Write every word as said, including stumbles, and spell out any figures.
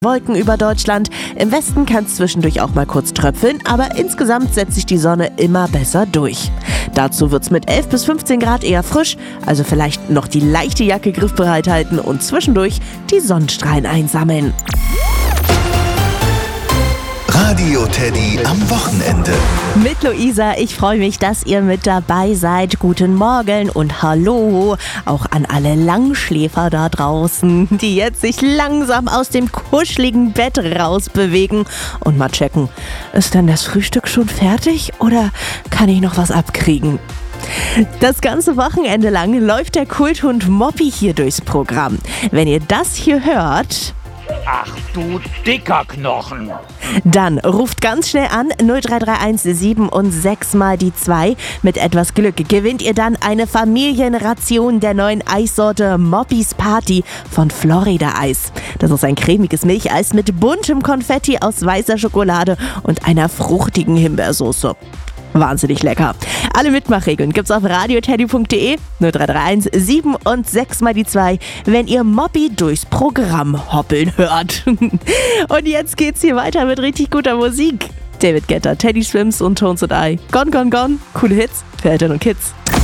Wolken über Deutschland. Im Westen kann es zwischendurch auch mal kurz tröpfeln, aber insgesamt setzt sich die Sonne immer besser durch. Dazu wird es mit elf bis fünfzehn Grad eher frisch, also vielleicht noch die leichte Jacke griffbereit halten und zwischendurch die Sonnenstrahlen einsammeln. Radio Teddy am Wochenende. Mit Luisa, ich freue mich, dass ihr mit dabei seid. Guten Morgen und hallo auch an alle Langschläfer da draußen, die jetzt sich langsam aus dem kuscheligen Bett rausbewegen und mal checken, ist denn das Frühstück schon fertig oder kann ich noch was abkriegen? Das ganze Wochenende lang läuft der Kulthund Moppy hier durchs Programm. Wenn ihr das hier hört... Ach du dicker Knochen. Dann ruft ganz schnell an null drei drei eins sieben und sechs mal die zwei. Mit etwas Glück gewinnt ihr dann eine Familienration der neuen Eissorte Moppys Party von Florida Eis. Das ist ein cremiges Milcheis mit buntem Konfetti aus weißer Schokolade und einer fruchtigen Himbeersoße. Wahnsinnig lecker. Alle Mitmachregeln gibt's auf radioteddy punkt de, null drei drei eins sieben und sechs mal die zwei, wenn ihr Moppy durchs Programm hoppeln hört. Und jetzt geht's hier weiter mit richtig guter Musik. David Guetta, Teddy Swims und Tones and I. Gone, gone, gone. Coole Hits für Eltern und Kids.